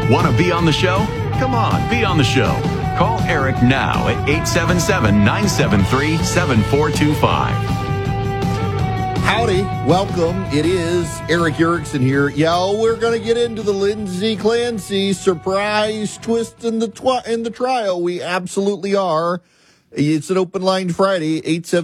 Want to be on the show? Come on, be on the show. Call Eric now at 877-973-7425. Howdy, welcome. It is Eric Erickson here. We're going to get into the Lindsay Clancy surprise twist in the trial. We absolutely are. It's an open line Friday,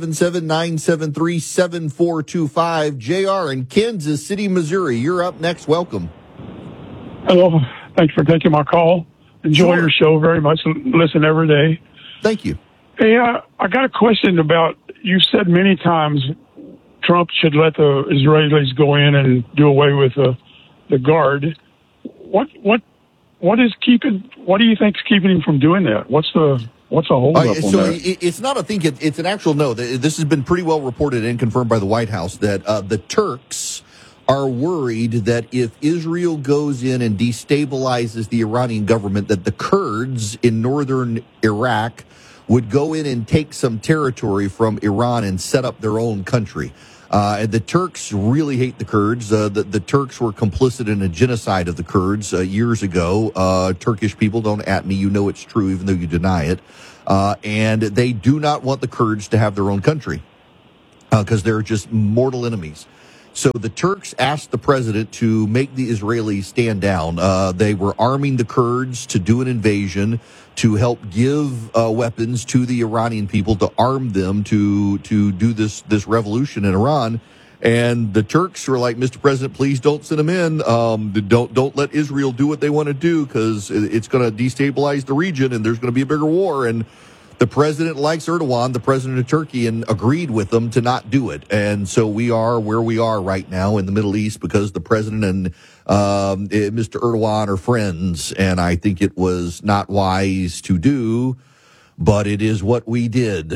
877-973-7425. JR in Kansas City, Missouri. You're up next. Welcome. Hello. Thanks for taking my call. Enjoy your show very much. Listen every day. Thank you. Hey, I got a question about, you said many times Trump should let the Israelis go in and do away with the guard. What do you think is keeping him from doing that? What's a hold up on that? It's not a think, it's an actual no. This has been pretty well reported and confirmed by the White House that the Turks are worried that if Israel goes in and destabilizes the Iranian government, that the Kurds in northern Iraq would go in and take some territory from Iran and set up their own country. And the Turks really hate the Kurds. The Turks were complicit in a genocide of the Kurds years ago. Turkish people, don't at me, you know it's true, even though you deny it. And they do not want the Kurds to have their own country because they're just mortal enemies. So the Turks asked the president to make the Israelis stand down. They were arming the Kurds to do an invasion, to help give weapons to the Iranian people, to arm them to do this revolution in Iran. And the Turks were like, Mr. President, please don't send them in. Don't let Israel do what they want to do, because it's going to destabilize the region and there's going to be a bigger war. And the president likes Erdogan, the president of Turkey, and agreed with them to not do it. And so we are where we are right now in the Middle East because the president and Mr. Erdogan are friends. And I think it was not wise to do, but it is what we did.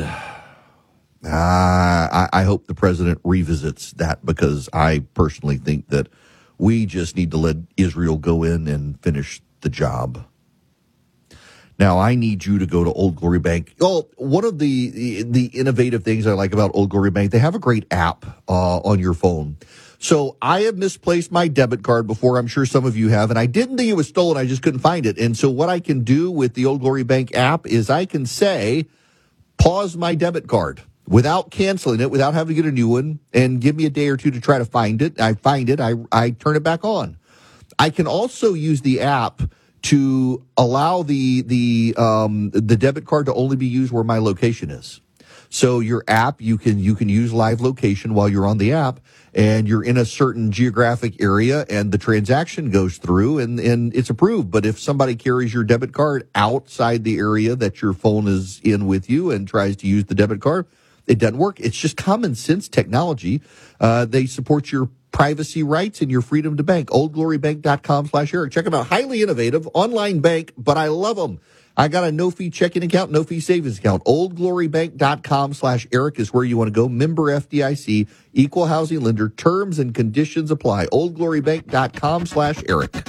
I hope the president revisits that, because I personally think that we just need to let Israel go in and finish the job. Now, I need you to go to Old Glory Bank. Oh, one of the innovative things I like about Old Glory Bank, they have a great app on your phone. So I have misplaced my debit card before. I'm sure some of you have, and I didn't think it was stolen. I just couldn't find it. And so what I can do with the Old Glory Bank app is I can say, pause my debit card without canceling it, without having to get a new one, and give me a day or two to try to find it. I find it. I turn it back on. I can also use the app to allow the debit card to only be used where my location is. So your app, you can use live location while you're on the app, and you're in a certain geographic area, and the transaction goes through and it's approved. But if somebody carries your debit card outside the area that your phone is in with you and tries to use the debit card, it doesn't work. It's just common sense technology. They support your privacy rights and your freedom to bank. OldGloryBank.com/Eric. Check them out. Highly innovative online bank, but I love them. I got a no-fee checking account, no-fee savings account. OldGloryBank.com/Eric is where you want to go. Member FDIC, equal housing lender. Terms and conditions apply. OldGloryBank.com/Eric.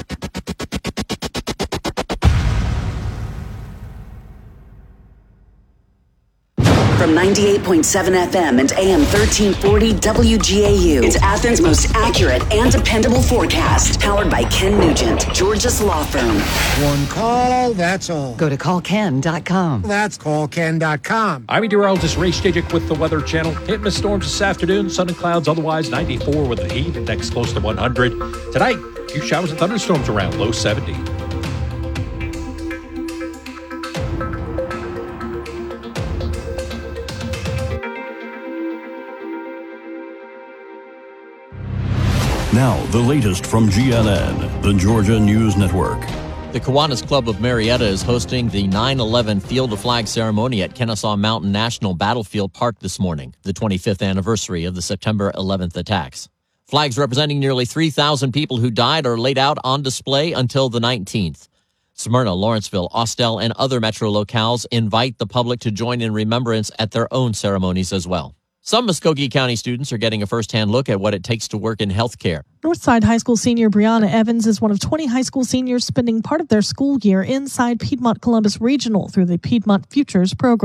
From 98.7 FM and AM 1340 WGAU. It's Athens' most accurate and dependable forecast. Powered by Ken Nugent, Georgia's law firm. One call, that's all. Go to callken.com. That's callken.com. I'm meteorologist Ray Stajic with the Weather Channel. Hit miss storms this afternoon. Sun and clouds, otherwise 94 with the heat index close to 100. Tonight, few showers and thunderstorms around, low 70. Now, the latest from GNN, the Georgia News Network. The Kiwanis Club of Marietta is hosting the 9/11 Field of Flag ceremony at Kennesaw Mountain National Battlefield Park this morning, the 25th anniversary of the September 11th attacks. Flags representing nearly 3,000 people who died are laid out on display until the 19th. Smyrna, Lawrenceville, Austell, and other metro locales invite the public to join in remembrance at their own ceremonies as well. Some Muskogee County students are getting a first-hand look at what it takes to work in healthcare. Northside High School senior Brianna Evans is one of 20 high school seniors spending part of their school year inside Piedmont Columbus Regional through the Piedmont Futures program.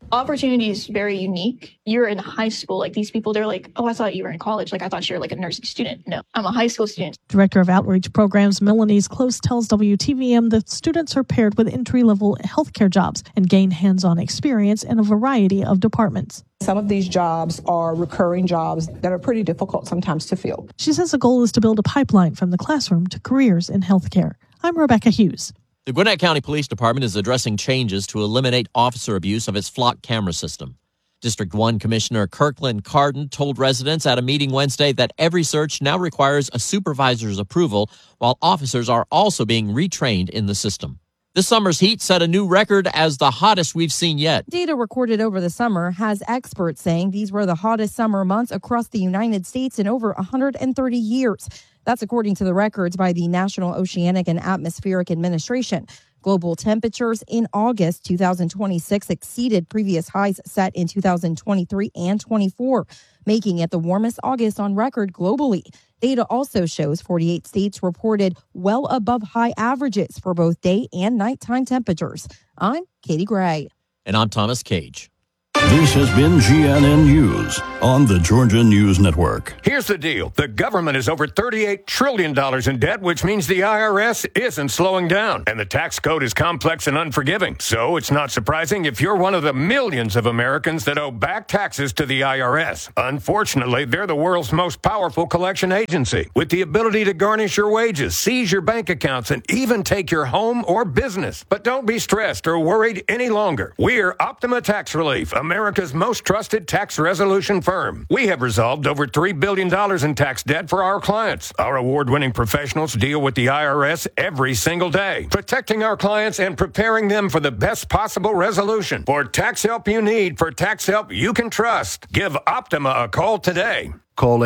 Opportunity is very unique. You're in high school. Like these people, they're like, oh, I thought you were in college. Like I thought you were like a nursing student. No, I'm a high school student. Director of Outreach Programs Melanie Close tells WTVM the students are paired with entry-level healthcare jobs and gain hands-on experience in a variety of departments. Some of these jobs are recurring jobs that are pretty difficult sometimes to fill. She says the goal is to build a pipeline from the classroom to careers in healthcare. I'm Rebecca Hughes. The Gwinnett County Police Department is addressing changes to eliminate officer abuse of its flock camera system. District 1 Commissioner Kirkland Carden told residents at a meeting Wednesday that every search now requires a supervisor's approval, while officers are also being retrained in the system. This summer's heat set a new record as the hottest we've seen yet. Data recorded over the summer has experts saying these were the hottest summer months across the United States in over 130 years. That's according to the records by the National Oceanic and Atmospheric Administration. Global temperatures in August 2026 exceeded previous highs set in 2023 and 24, making it the warmest August on record globally. Data also shows 48 states reported well above high averages for both day and nighttime temperatures. I'm Katie Gray. And I'm Thomas Cage. This has been GNN News on the Georgia News Network. Here's the deal. The government is over $38 trillion in debt, which means the IRS isn't slowing down. And the tax code is complex and unforgiving. So it's not surprising if you're one of the millions of Americans that owe back taxes to the IRS. Unfortunately, they're the world's most powerful collection agency, with the ability to garnish your wages, seize your bank accounts, and even take your home or business. But don't be stressed or worried any longer. We're Optima Tax Relief, America's most trusted tax resolution firm. We have resolved over $3 billion in tax debt for our clients. Our award-winning professionals deal with the IRS every single day, protecting our clients and preparing them for the best possible resolution. For tax help you need, for tax help you can trust, give Optima a call today. Call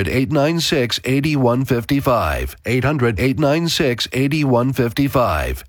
800-896-8155. 800-896-8155.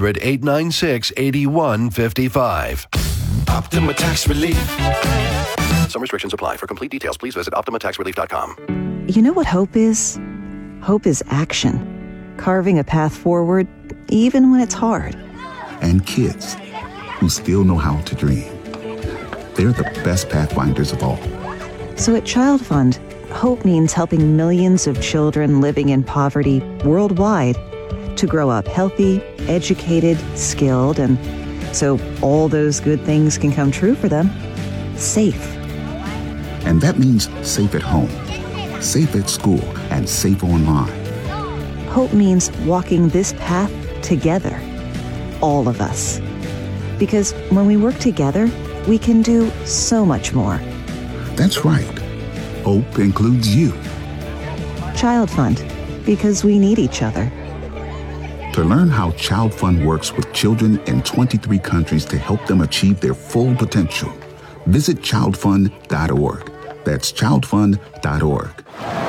800-896-8155. Optima Tax Relief. Some restrictions apply. For complete details, please visit OptimaTaxRelief.com. You know what hope is? Hope is action. Carving a path forward, even when it's hard. And kids who still know how to dream. They're the best pathfinders of all. So at Child Fund, hope means helping millions of children living in poverty worldwide to grow up healthy, educated, skilled, and so all those good things can come true for them. Safe. And that means safe at home, safe at school, and safe online. Hope means walking this path together. All of us. Because when we work together, we can do so much more. That's right. Hope includes you. Child Fund. Because we need each other. To learn how Child Fund works with children in 23 countries to help them achieve their full potential, visit childfund.org. That's childfund.org.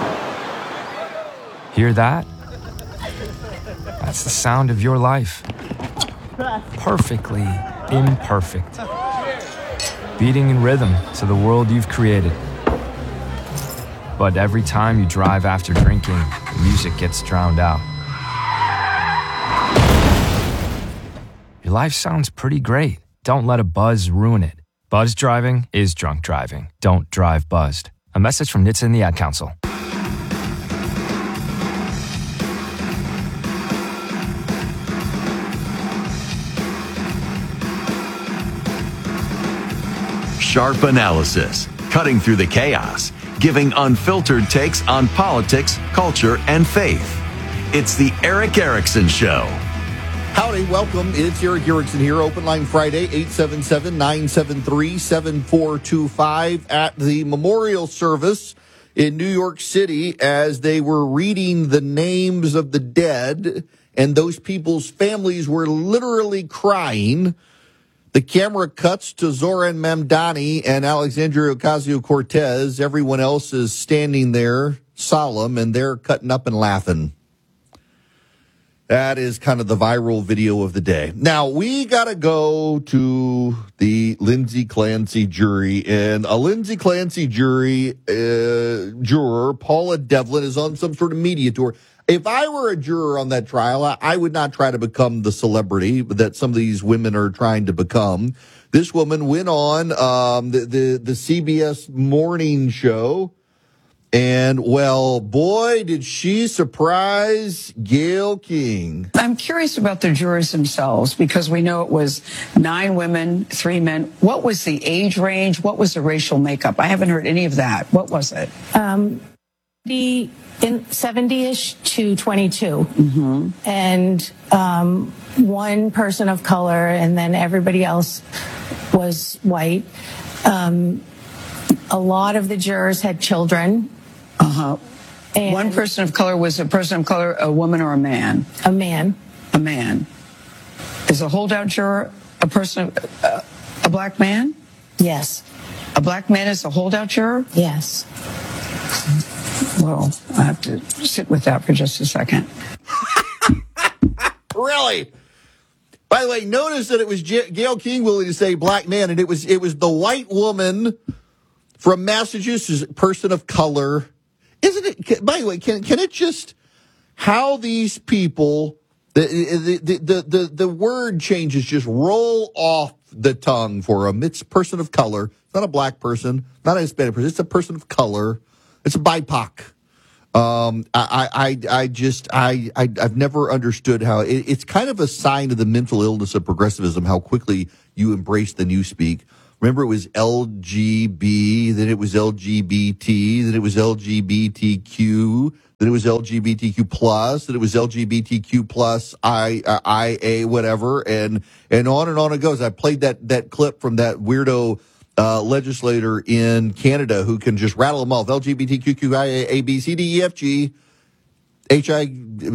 Hear that? That's the sound of your life. Perfectly imperfect. Beating in rhythm to the world you've created. But every time you drive after drinking, the music gets drowned out. Your life sounds pretty great. Don't let a buzz ruin it. Buzz driving is drunk driving. Don't drive buzzed. A message from NHTSA and the Ad Council. Sharp analysis, cutting through the chaos, giving unfiltered takes on politics, culture, and faith. It's the Erick Erickson Show. Howdy, welcome. It's Erick Erickson here. Open Line Friday, 877-973-7425 at the memorial service in New York City as they were reading the names of the dead, and those people's families were literally crying. The camera cuts to Zoran Mamdani and Alexandria Ocasio-Cortez. Everyone else is standing there solemn, and they're cutting up and laughing. That is kind of the viral video of the day. Now, we got to go to the Lindsay Clancy jury. And a Lindsay Clancy juror, Paula Devlin, is on some sort of media tour. If I were a juror on that trial, I would not try to become the celebrity that some of these women are trying to become. This woman went on the CBS morning show, and, well, boy, did she surprise Gayle King. I'm curious about the jurors themselves, because we know it was 9 women, 3 men. What was the age range? What was the racial makeup? I haven't heard any of that. What was it? The 70-ish to 22, and 1 person of color, and then everybody else was white. A lot of the jurors had children. And 1 person of color. Was a person of color a woman or a man? A man. A man. Is a holdout juror a person, a black man? Yes. A black man is a holdout juror? Yes. Well, I have to sit with that for just a second. Really? By the way, notice that it was Gayle King willing to say black man, and it was the white woman from Massachusetts, person of color. Isn't it? By the way, can it just how these people the word changes just roll off the tongue for them? It's person of color. It's not a black person, not a Hispanic person. It's a person of color. It's a BIPOC. I've never understood how it's kind of a sign of the mental illness of progressivism, how quickly you embrace the newspeak. Remember, it was LGB, then it was LGBT, then it was LGBTQ, then it was LGBTQ plus, then it was LGBTQ plus IA, whatever, and on it goes. I played that clip from that weirdo legislator in Canada who can just rattle them off. LGBTQIA, A, B, C, D, E, F, G, H, I.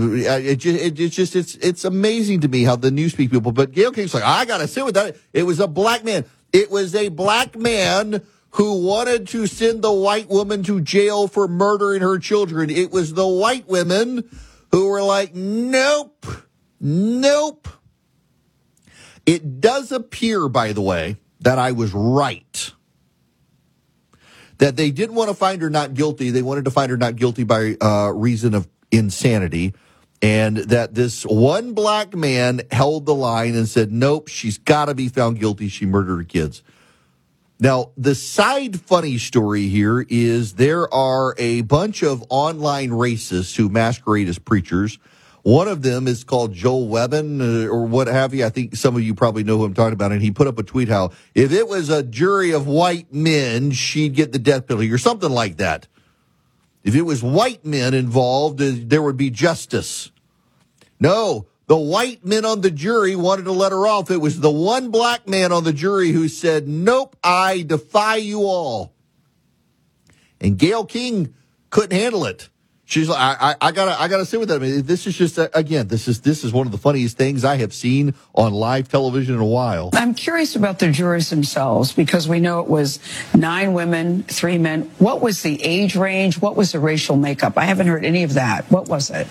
It's amazing to me how the newspeak people. But Gayle King's like, I got to sit with that. It was a black man. It was a black man who wanted to send the white woman to jail for murdering her children. It was the white women who were like, nope. It does appear, by the way, that I was right. That they didn't want to find her not guilty. They wanted to find her not guilty by reason of insanity. And that this one black man held the line and said, nope, she's got to be found guilty. She murdered her kids. Now, the side funny story here is there are a bunch of online racists who masquerade as preachers. One of them is called Joel Webbin or what have you. I think some of you probably know who I'm talking about. And he put up a tweet how if it was a jury of white men, she'd get the death penalty or something like that. If it was white men involved, there would be justice. No, the white men on the jury wanted to let her off. It was the one black man on the jury who said, nope, I defy you all. And Gayle King couldn't handle it. She's like, I gotta sit with that. I mean, this is just again, this is one of the funniest things I have seen on live television in a while. I'm curious about the jurors themselves, because we know it was 9 women, 3 men. What was the age range? What was the racial makeup? I haven't heard any of that. What was it?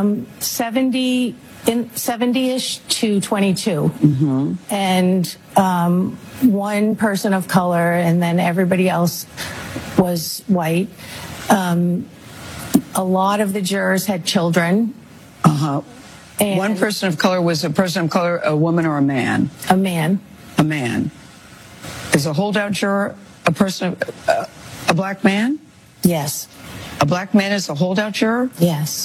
70-ish to 22, and 1 person of color, and then everybody else was white. A lot of the jurors had children. And 1 person of color. Was a person of color a woman or a man? A man. A man. Is a holdout juror a person, a black man? Yes. A black man is a holdout juror? Yes.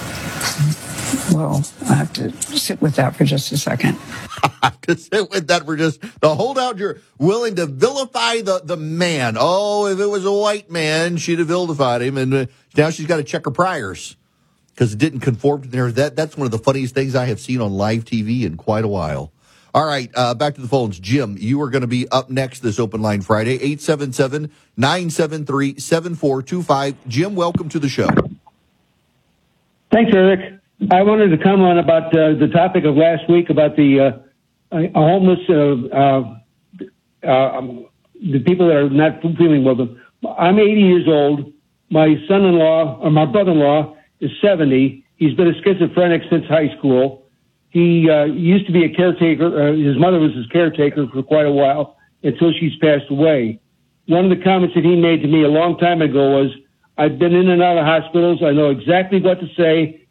Well, I have to sit with that for just a second. I have to sit with that for just the holdout juror willing to vilify the man. Oh, if it was a white man, she'd have vilified him, and now she's got to check her priors because it didn't conform to there. That's one of the funniest things I have seen on live TV in quite a while. All right, back to the phones. Jim, you are going to be up next this Open Line Friday, 877-973-7425. Jim, welcome to the show. Thanks, Eric. I wanted to comment about the topic of last week about the homeless, the people that are not feeling well. I'm 80 years old. My son-in-law, or my brother-in-law, is 70. He's been a schizophrenic since high school. He used to be a caretaker. His mother was his caretaker for quite a while until she's passed away. One of the comments that he made to me a long time ago was, I've been in and out of hospitals. I know exactly what to say.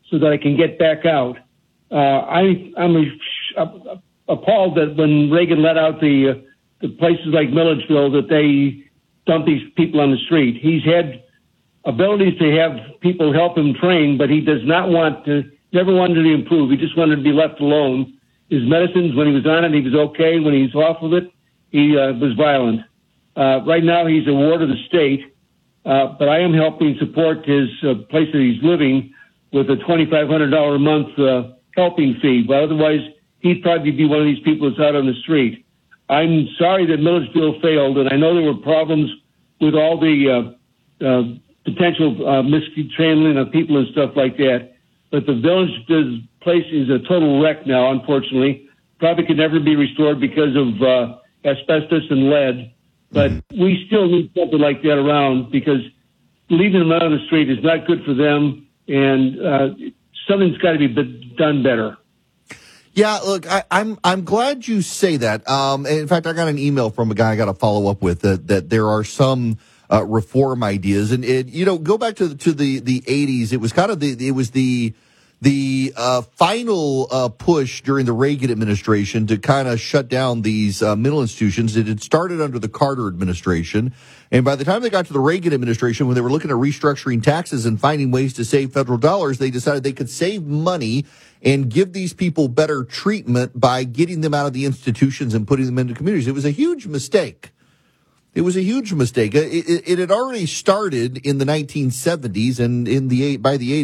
so that I can get back out. I'm appalled that when Reagan let out the places like Milledgeville that they dump these people on the street. He's had abilities to have people help him train, but he does not never wanted to improve. He just wanted to be left alone. His medicines, when he was on it, he was okay. When he's off of it, he was violent. Right now, he's a ward of the state, but I am helping support his place that he's living with a $2,500 a month helping fee. But otherwise, he'd probably be one of these people that's out on the street. I'm sorry that Milledgeville failed, and I know there were problems with all the potential mishandling of people and stuff like that. But the village place is a total wreck now, unfortunately. Probably could never be restored because of asbestos and lead. But we still need something like that around because leaving them out on the street is not good for them, and something's got to be done better. Yeah, look, I'm glad you say that. In fact, I got an email from a guy I got to follow up with that there are some reform ideas, and go back to the 80s. It was kind of the final push during the Reagan administration to kind of shut down these mental institutions. It had started under the Carter administration. And by the time they got to the Reagan administration, when they were looking at restructuring taxes and finding ways to save federal dollars, they decided they could save money and give these people better treatment by getting them out of the institutions and putting them into communities. It was a huge mistake. It was a huge mistake. It had already started in the 1970s, and by the 80s,